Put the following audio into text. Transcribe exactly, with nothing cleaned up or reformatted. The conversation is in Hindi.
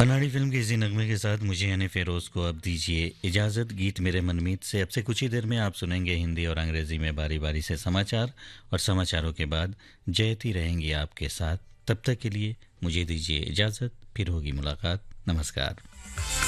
अनाड़ी फिल्म के इसी नगमे के साथ मुझे यानी फेरोज को अब दीजिए इजाज़त। गीत मेरे मनमीत से अब से कुछ ही देर में आप सुनेंगे हिंदी और अंग्रेज़ी में बारी बारी से समाचार, और समाचारों के बाद जयती रहेंगी आपके साथ। तब तक के लिए मुझे दीजिए इजाज़त, फिर होगी मुलाकात। नमस्कार।